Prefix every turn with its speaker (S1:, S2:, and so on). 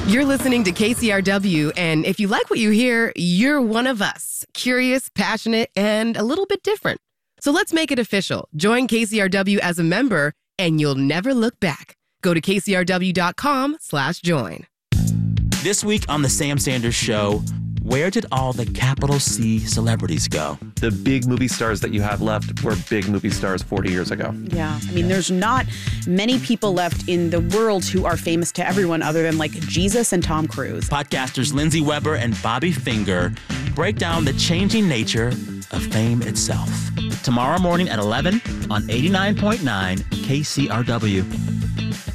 S1: You're listening to KCRW, and if you like what you hear, you're one of us. Curious, passionate, and a little bit different. So let's make it official. Join KCRW as a member, and you'll never look back. Go to kcrw.com/join.
S2: This week on The Sam Sanders Show, where did all the capital C celebrities go?
S3: The big movie stars that you have left were big movie stars 40 years ago.
S4: Yeah. I mean, there's not many people left in the world who are famous to everyone other than like Jesus and Tom Cruise.
S2: Podcasters Lindsay Weber and Bobby Finger break down the changing nature of fame itself. Tomorrow morning at 11 on 89.9 KCRW.